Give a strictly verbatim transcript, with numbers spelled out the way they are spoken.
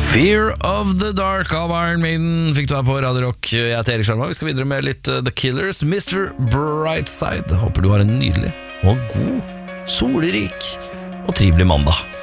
Fear of the Dark av Iron Maiden fikk du her på Radio Rock. Jeg heter Erik Sjarma. Vi skal videre med litt uh, The Killers, mister Brightside. Håper du har en nydelig og god, solrik og trivelig mandag.